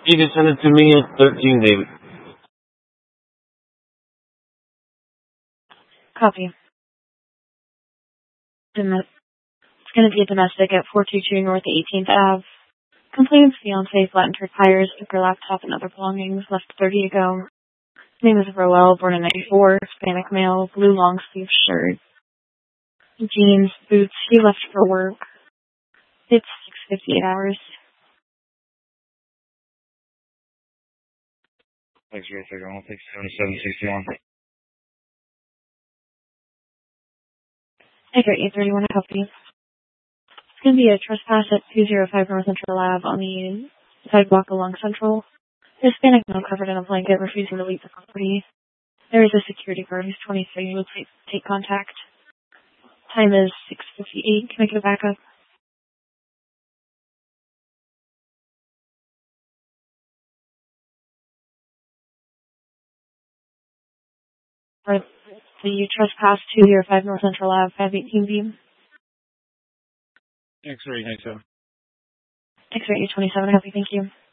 You can send it to me at 13, David. Copy. It's going to be a domestic at 422 North 18th Ave. Complainant's fiancé flattened her tires, took her laptop and other belongings, left 30 to go. His name is Roel, born in 94, Hispanic male, blue long sleeve shirt, jeans, boots. He left for work. It's 6:58 hours. X-ray 31, take 7761. X-ray 831, I copy. It's going to be a trespass at 205 North Central Ave on the sidewalk along Central. Hispanic male covered in a blanket, refusing to leave the property. There is a security guard who's 23 who will take contact. Time is 6:58. Can I get a backup? Right. The trespass 205 North Central Ave, 518B. X-ray 97. X-ray 827, I hope you. Thank you.